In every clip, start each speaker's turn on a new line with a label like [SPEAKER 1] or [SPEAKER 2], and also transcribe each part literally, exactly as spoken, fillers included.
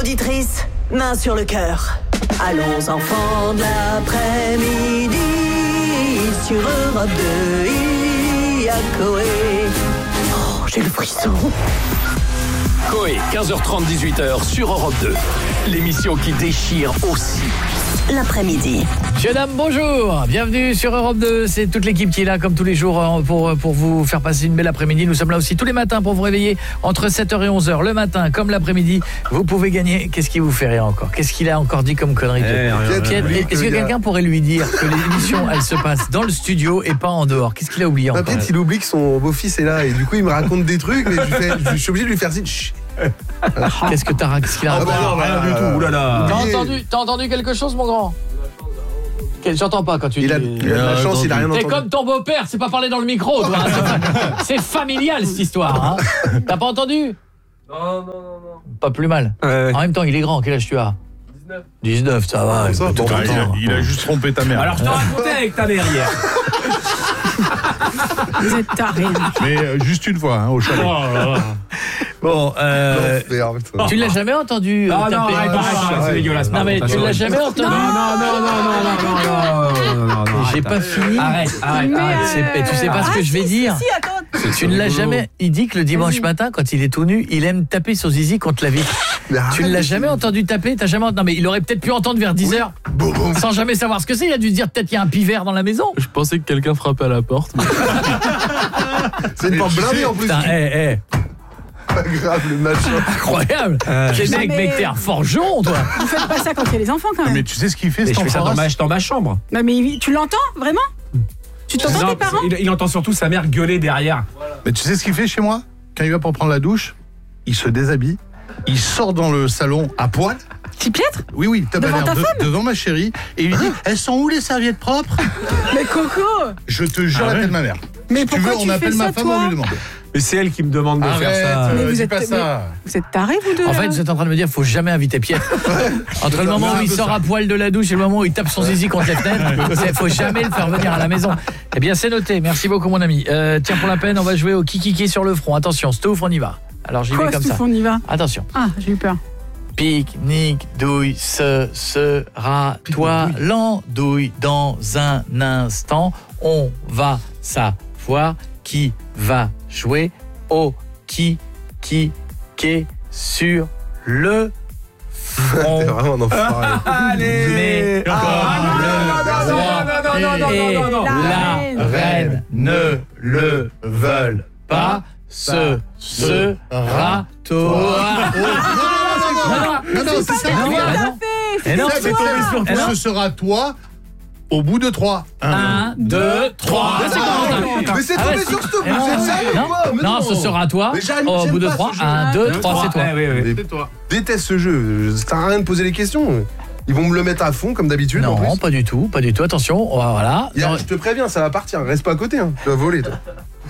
[SPEAKER 1] auditrices, main sur le cœur. Allons enfants de l'après-midi, sur Europe deux, il y a Coé. Oh, j'ai le frisson.
[SPEAKER 2] Coé, quinze heures trente, dix-huit heures sur Europe deux. L'émission qui déchire aussi
[SPEAKER 1] l'après-midi.
[SPEAKER 3] Monsieur, dame, bonjour. Bienvenue sur Europe deux. C'est toute l'équipe qui est là, comme tous les jours, pour, pour vous faire passer une belle après-midi. Nous sommes là aussi tous les matins pour vous réveiller entre sept heures et onze heures. Le matin, comme l'après-midi, vous pouvez gagner. Qu'est-ce qui vous fait rire encore? Qu'est-ce qu'il a encore dit comme connerie?
[SPEAKER 4] Eh,
[SPEAKER 3] Pierre, est-ce que quelqu'un pourrait lui dire que l'émission, elle se passe dans le studio et pas en dehors? Qu'est-ce qu'il a oublié encore?
[SPEAKER 4] Peut-être il oublie que son beau-fils est là et du coup il me raconte des trucs, mais je, fais, je suis obligé de lui faire signe.
[SPEAKER 3] Qu'est-ce que t'as Qu'est-ce qu'il a
[SPEAKER 4] Ah bah non, rien du tout. Oulala.
[SPEAKER 3] T'as entendu, t'as entendu quelque chose, mon grand? J'entends pas quand tu
[SPEAKER 4] il
[SPEAKER 3] dis.
[SPEAKER 4] a, il a de la chance, il a rien entendu.
[SPEAKER 3] T'es comme ton beau-père, c'est pas parler dans le micro, toi. Hein. C'est familial cette histoire. Hein. T'as pas entendu?
[SPEAKER 5] Non, non, non, non.
[SPEAKER 3] Pas plus mal.
[SPEAKER 4] Ouais.
[SPEAKER 3] En même temps, il est grand. Quel âge tu as?
[SPEAKER 5] dix-neuf.
[SPEAKER 3] dix-neuf, ça va.
[SPEAKER 4] Ça, bon,
[SPEAKER 6] Ah, il, a, il a juste trompé ta mère.
[SPEAKER 5] Alors je te racontais avec ta mère hier.
[SPEAKER 7] Vous êtes tarés.
[SPEAKER 6] Mais euh, juste une fois, hein, au chalet.
[SPEAKER 5] Oh là là.
[SPEAKER 3] Bon, euh,
[SPEAKER 4] L'enfer, putain.
[SPEAKER 3] tu l'as jamais entendu?
[SPEAKER 5] Ah
[SPEAKER 3] euh,
[SPEAKER 5] non,
[SPEAKER 3] taper-
[SPEAKER 5] arrête, arrête, arrête, c'est dégueulasse.
[SPEAKER 3] Non, mais tu l'as jamais entendu?
[SPEAKER 5] Non, non, non, non, non, non, non, non, non, non.
[SPEAKER 3] J'ai pas fini.
[SPEAKER 5] Arrête, arrête,
[SPEAKER 7] Mais,
[SPEAKER 5] arrête.
[SPEAKER 3] C'est- Tu sais pas ce que
[SPEAKER 7] Ah,
[SPEAKER 3] je vais
[SPEAKER 7] si,
[SPEAKER 3] dire?
[SPEAKER 7] Si, si, attends.
[SPEAKER 3] Tu ne l'as jamais. Il dit que le dimanche
[SPEAKER 7] Vas-y.
[SPEAKER 3] matin, quand il est tout nu, il aime taper son zizi contre la vitre.
[SPEAKER 4] Mais
[SPEAKER 3] Tu ne l'as jamais entendu taper? T'as jamais entendu? Non, mais il aurait peut-être pu entendre vers dix heures
[SPEAKER 4] Boum, boum.
[SPEAKER 3] sans jamais savoir ce que c'est. Il a dû se dire peut-être qu'il y a un pivert dans la maison.
[SPEAKER 8] Je pensais que quelqu'un frappait à la porte. Mais...
[SPEAKER 4] C'est une porte blindée en plus.
[SPEAKER 3] Putain, hé, hé,
[SPEAKER 4] Pas grave, le machin.
[SPEAKER 3] incroyable. Quel
[SPEAKER 7] Non,
[SPEAKER 3] mec,
[SPEAKER 7] mais-
[SPEAKER 3] mec, t'es un forgeron, toi.
[SPEAKER 7] Vous faites pas ça quand il y a les enfants quand
[SPEAKER 6] Non,
[SPEAKER 7] même.
[SPEAKER 6] mais tu sais ce qu'il fait,
[SPEAKER 5] Et
[SPEAKER 6] cet
[SPEAKER 5] je fais ça
[SPEAKER 6] enfant
[SPEAKER 5] dans ma, dans ma chambre.
[SPEAKER 7] Non mais il- tu l'entends vraiment? Tu t'entends
[SPEAKER 5] Non,
[SPEAKER 7] tes parents?
[SPEAKER 5] il, il entend surtout sa mère gueuler derrière.
[SPEAKER 6] Mais tu sais ce qu'il fait chez moi? Quand il va pour prendre la douche, il se déshabille, il sort dans le salon à poil.
[SPEAKER 7] Petit piètre?
[SPEAKER 6] Oui, oui, t'as
[SPEAKER 7] Devant
[SPEAKER 6] l'air
[SPEAKER 7] ta
[SPEAKER 6] de-
[SPEAKER 7] femme
[SPEAKER 6] devant ma chérie, et il lui dit elles sont où les serviettes propres?
[SPEAKER 7] Mais Coco!
[SPEAKER 6] Je te jure,
[SPEAKER 5] Ah ouais
[SPEAKER 6] appelle ma mère.
[SPEAKER 7] Mais
[SPEAKER 6] Si tu
[SPEAKER 7] pourquoi
[SPEAKER 6] veux, on
[SPEAKER 7] tu
[SPEAKER 6] appelle
[SPEAKER 7] fais
[SPEAKER 6] ma
[SPEAKER 7] ça,
[SPEAKER 6] femme,
[SPEAKER 7] toi?
[SPEAKER 6] on lui demande.
[SPEAKER 5] Mais c'est elle qui me demande de
[SPEAKER 6] Arrête,
[SPEAKER 5] faire ça.
[SPEAKER 7] Mais
[SPEAKER 6] euh,
[SPEAKER 7] vous
[SPEAKER 6] dis
[SPEAKER 7] êtes-
[SPEAKER 6] pas
[SPEAKER 7] mais-
[SPEAKER 6] ça.
[SPEAKER 7] Vous êtes tarés vous deux?
[SPEAKER 3] En
[SPEAKER 7] là
[SPEAKER 3] fait, vous êtes en train de me dire faut jamais inviter Pierre. Entre le moment où il sort à poil de la douche et le moment où il tape son zizi contre les fenêtres, il faut jamais le faire venir à la maison. Eh bien, c'est noté. Merci beaucoup, mon ami. Euh, tiens, pour la peine, on va jouer au kiki sur le front. Attention, Stouff, on y va. Alors, j'y vais
[SPEAKER 7] Quoi,
[SPEAKER 3] comme ça.
[SPEAKER 7] Stouff, on y va?
[SPEAKER 3] Attention.
[SPEAKER 7] Ah, j'ai eu peur.
[SPEAKER 3] Pique-nique, douille, ce sera toi l'andouille. Dans un instant, on va savoir qui va jouer au qui qui qui sur le front.
[SPEAKER 4] T'es vraiment un enfoiré.
[SPEAKER 5] Allez.
[SPEAKER 3] Mais
[SPEAKER 5] Ah,
[SPEAKER 3] comme le
[SPEAKER 5] non,
[SPEAKER 3] roi
[SPEAKER 5] non, non, non, non,
[SPEAKER 3] et
[SPEAKER 5] non, non, non, non.
[SPEAKER 3] la
[SPEAKER 7] La
[SPEAKER 3] reine ne le veulent pas, ce sera toi.
[SPEAKER 6] Non, non, c'est ça.
[SPEAKER 3] Non,
[SPEAKER 6] regarde.
[SPEAKER 3] bah non.
[SPEAKER 7] Fait,
[SPEAKER 3] Et non,
[SPEAKER 6] Ça, c'est tombé sur
[SPEAKER 3] Eh
[SPEAKER 6] toi.
[SPEAKER 3] non.
[SPEAKER 6] Ce sera toi au bout de trois.
[SPEAKER 3] Un, deux, trois.
[SPEAKER 4] Mais c'est
[SPEAKER 3] Ah,
[SPEAKER 4] Mais c'est
[SPEAKER 3] ah
[SPEAKER 4] tombé
[SPEAKER 3] ouais,
[SPEAKER 4] sur Stouff,
[SPEAKER 3] Eh
[SPEAKER 4] vous
[SPEAKER 3] non,
[SPEAKER 4] êtes sérieux
[SPEAKER 3] non,
[SPEAKER 4] ou quoi? Mais
[SPEAKER 3] non, ce sera toi.
[SPEAKER 4] Mais j'aime-
[SPEAKER 3] Au
[SPEAKER 4] j'aime
[SPEAKER 3] bout de
[SPEAKER 4] pas
[SPEAKER 3] trois.
[SPEAKER 4] ce jeu.
[SPEAKER 3] Un, deux, trois, c'est toi.
[SPEAKER 5] Eh oui, oui.
[SPEAKER 4] Mais déteste ce jeu. Ça sert à rien de poser les questions. Ils vont me le mettre à fond comme d'habitude. en
[SPEAKER 3] Non,
[SPEAKER 4] plus.
[SPEAKER 3] pas du tout, pas du tout. Attention, on va- voilà.
[SPEAKER 4] Il y a-
[SPEAKER 3] Non.
[SPEAKER 4] je te préviens, ça va partir. Reste pas à côté. Hein. Tu vas voler, toi.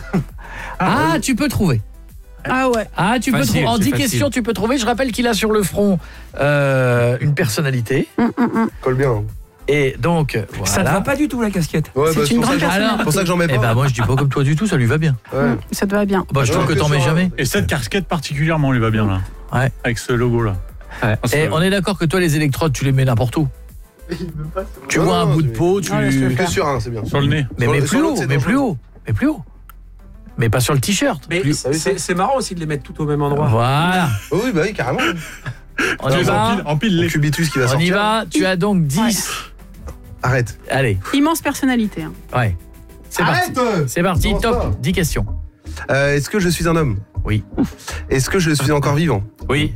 [SPEAKER 3] Ah, tu peux trouver.
[SPEAKER 7] Ah ouais.
[SPEAKER 3] Ah, tu peux
[SPEAKER 5] Facile,
[SPEAKER 3] trouver. En
[SPEAKER 5] c'est
[SPEAKER 3] dix
[SPEAKER 5] facile.
[SPEAKER 3] questions, tu peux trouver. Je rappelle qu'il a sur le front euh, une personnalité.
[SPEAKER 4] Colle bien. hein.
[SPEAKER 3] Et donc,
[SPEAKER 5] Ça ne
[SPEAKER 3] voilà.
[SPEAKER 5] va pas du tout la casquette.
[SPEAKER 4] Ouais,
[SPEAKER 7] C'est
[SPEAKER 4] bah,
[SPEAKER 7] une
[SPEAKER 4] pour ça
[SPEAKER 7] grande
[SPEAKER 4] que-
[SPEAKER 7] personne.
[SPEAKER 3] Alors,
[SPEAKER 4] C'est pour ça que j'en mets
[SPEAKER 3] eh
[SPEAKER 4] pas.
[SPEAKER 3] ben moi je dis pas comme toi du tout, ça lui va bien.
[SPEAKER 4] Ouais.
[SPEAKER 7] Ça te va bien.
[SPEAKER 3] Bah je trouve
[SPEAKER 4] Ouais,
[SPEAKER 3] que
[SPEAKER 4] que
[SPEAKER 3] t'en mets
[SPEAKER 4] ça,
[SPEAKER 3] jamais.
[SPEAKER 6] Et cette casquette particulièrement lui va bien là.
[SPEAKER 3] Ouais.
[SPEAKER 6] Avec ce logo là.
[SPEAKER 3] Et on est d'accord que toi les électrodes tu les mets n'importe où. Tu
[SPEAKER 4] Non,
[SPEAKER 3] vois un
[SPEAKER 4] non,
[SPEAKER 3] bout de
[SPEAKER 4] tu-
[SPEAKER 3] peau, tu
[SPEAKER 7] Ouais, laisse-le
[SPEAKER 4] Que sur un, c'est bien.
[SPEAKER 6] Sur le nez.
[SPEAKER 3] mais
[SPEAKER 4] Sur
[SPEAKER 3] mais
[SPEAKER 4] le-
[SPEAKER 3] plus
[SPEAKER 4] sur l'autre,
[SPEAKER 3] haut,
[SPEAKER 4] c'est
[SPEAKER 3] mais plus
[SPEAKER 4] dangereux.
[SPEAKER 3] haut, mais plus haut. Mais pas sur le t-shirt.
[SPEAKER 5] Mais
[SPEAKER 3] Plus-
[SPEAKER 5] c'est c'est marrant aussi de les mettre tout au même endroit.
[SPEAKER 3] Voilà.
[SPEAKER 4] Oh oui, bah oui, carrément.
[SPEAKER 3] On y va.
[SPEAKER 6] Empile
[SPEAKER 4] Le
[SPEAKER 6] les.
[SPEAKER 4] cubitus qui va
[SPEAKER 3] On
[SPEAKER 4] sortir.
[SPEAKER 3] y va. Tu as donc dix.
[SPEAKER 4] Arrête.
[SPEAKER 3] Allez,
[SPEAKER 7] Immense personnalité. hein.
[SPEAKER 3] ouais. C'est parti.
[SPEAKER 4] Arrête.
[SPEAKER 3] C'est parti,
[SPEAKER 4] Commence pas.
[SPEAKER 3] top. dix questions.
[SPEAKER 4] Euh, Est-ce que je suis un homme?
[SPEAKER 3] Oui.
[SPEAKER 4] Est-ce que je suis encore vivant?
[SPEAKER 3] Oui.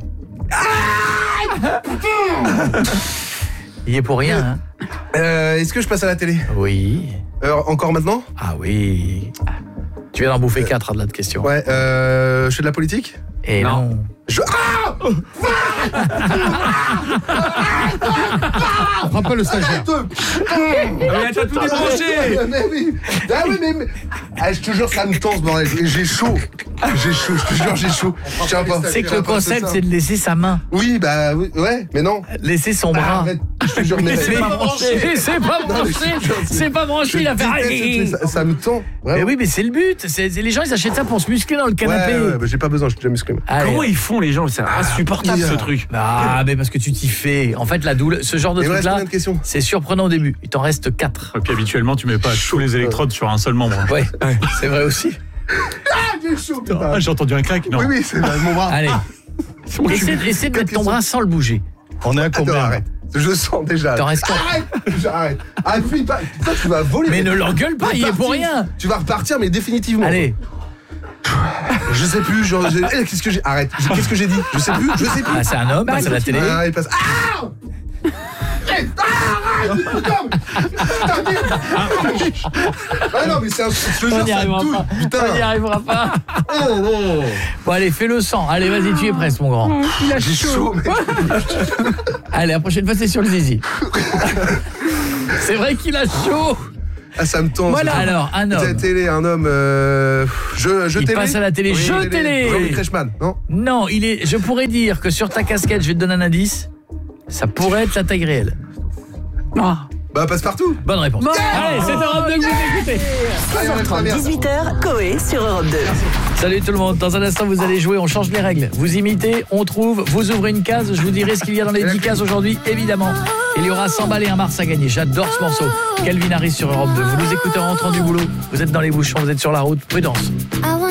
[SPEAKER 3] Il est pour rien, hein.
[SPEAKER 4] Euh, Est-ce que je passe à la télé?
[SPEAKER 3] Oui.
[SPEAKER 4] Euh, encore maintenant?
[SPEAKER 3] Ah oui. Tu viens d'en bouffer quatre à de la question.
[SPEAKER 4] Ouais. Euh, je fais de la politique?
[SPEAKER 3] Et non.
[SPEAKER 5] Non.
[SPEAKER 4] Je... Ah
[SPEAKER 6] Frappe pas le stagiaire.
[SPEAKER 5] Mais t'as tout débranché.
[SPEAKER 4] Mais oui. Ah oui, mais, mais- Ah, je te jure, ça me tense, bordel. J'ai chaud. J'ai chaud, je te jure, j'ai chaud. Je tiens pas.
[SPEAKER 3] C'est que le concept, c'est de laisser sa main,
[SPEAKER 4] Oui, bah oui, ouais, mais non.
[SPEAKER 3] laisser son
[SPEAKER 4] Ah,
[SPEAKER 3] bras.
[SPEAKER 4] arrête. Je te jure, mais
[SPEAKER 3] C'est pas branché. C'est pas
[SPEAKER 4] Non, mais
[SPEAKER 3] branché.
[SPEAKER 4] je te jure,
[SPEAKER 3] C'est pas branché. Il a fait.
[SPEAKER 4] déteste ce truc, ça, ça me tend.
[SPEAKER 3] Mais
[SPEAKER 4] Vraiment.
[SPEAKER 3] oui, mais c'est le but. C'est c'est- les gens, ils achètent ça pour se muscler dans le
[SPEAKER 4] Ouais,
[SPEAKER 3] canapé.
[SPEAKER 4] ouais, bah, j'ai pas besoin, je suis déjà musclé. moi.
[SPEAKER 3] Allez.
[SPEAKER 5] Comment ils font les gens? C'est insupportable
[SPEAKER 4] il y a-
[SPEAKER 5] ce truc.
[SPEAKER 3] Ah, mais parce que tu t'y fais. En fait, la douleur, ce genre de
[SPEAKER 4] Il me reste
[SPEAKER 3] truc-là,
[SPEAKER 4] combien de questions?
[SPEAKER 3] c'est surprenant au début. Il t'en reste quatre.
[SPEAKER 8] Et puis habituellement, tu mets pas tous les électrodes sur un seul membre.
[SPEAKER 3] Ouais, c'est vrai aussi.
[SPEAKER 4] Ah, j'ai chaud, putain.
[SPEAKER 8] Ah, j'ai entendu un crack, non.
[SPEAKER 4] Oui, oui, c'est mon bras.
[SPEAKER 3] Allez. Essaie, essaie de mettre ton bras sans le bouger.
[SPEAKER 6] On est à
[SPEAKER 4] Attends,
[SPEAKER 6] combien?
[SPEAKER 4] arrête. Je sens déjà.
[SPEAKER 3] T'en restes quatre.
[SPEAKER 4] Arrête. J'arrête. Ah, flippe pas. Putain, tu vas voler.
[SPEAKER 3] Mais ne l'engueule pas, il est pour rien.
[SPEAKER 4] Tu vas repartir, mais définitivement.
[SPEAKER 3] Allez.
[SPEAKER 4] Je sais plus, genre, j'ai- eh, qu'est-ce que j'ai. Arrête. Qu'est-ce que j'ai dit? Je sais plus, je sais plus.
[SPEAKER 3] Ah, c'est un homme, passe à la télé.
[SPEAKER 4] Ah, il passe. Ah Arrête. Ah, arrête. Putain. Putain, merde. Ah non, mais c'est un. Je te
[SPEAKER 3] On
[SPEAKER 4] jure,
[SPEAKER 3] n'y
[SPEAKER 4] ça
[SPEAKER 3] arrivera
[SPEAKER 4] me touille.
[SPEAKER 3] pas.
[SPEAKER 4] Putain.
[SPEAKER 3] On n'y arrivera pas.
[SPEAKER 4] Oh non.
[SPEAKER 3] Bon, allez, fais-le sang. Allez, vas-y, tu es presque, mon grand.
[SPEAKER 7] Il a
[SPEAKER 4] J'ai
[SPEAKER 7] chaud.
[SPEAKER 4] chaud, mec.
[SPEAKER 3] Allez, la prochaine fois, c'est sur le zizi. C'est vrai qu'il a chaud.
[SPEAKER 4] Ah, ça me tend.
[SPEAKER 3] Voilà.
[SPEAKER 4] ça.
[SPEAKER 3] Alors, un
[SPEAKER 4] La
[SPEAKER 3] homme.
[SPEAKER 4] télé, un homme. Euh... Je, je
[SPEAKER 3] Il
[SPEAKER 4] télé.
[SPEAKER 3] passe à la télé.
[SPEAKER 4] Oui,
[SPEAKER 3] Je télé.
[SPEAKER 4] Jean-Luc Reichmann, non?
[SPEAKER 3] Non, il est. Je pourrais dire que sur ta casquette, je vais te donner un indice. Ça pourrait être la taille réelle.
[SPEAKER 7] Ah.
[SPEAKER 4] Bah, passe partout.
[SPEAKER 3] Bonne réponse. Allez, c'est Europe deux que vous écoutez.
[SPEAKER 4] Allez, on est
[SPEAKER 1] seize heures trente,
[SPEAKER 4] très bien.
[SPEAKER 1] dix-huit heures, Coé sur Europe deux.
[SPEAKER 3] Salut tout le monde. Dans un instant, vous allez jouer. On change les règles. Vous imitez, on trouve, vous ouvrez une case. Je vous dirai ce qu'il y a dans les dix cases aujourd'hui, évidemment. Il y aura cent balles et un Mars à gagner. J'adore ce morceau. Calvin Harris sur Europe deux. Vous nous écoutez en rentrant du boulot. Vous êtes dans les bouchons, vous êtes sur la route. Prudence.
[SPEAKER 9] I want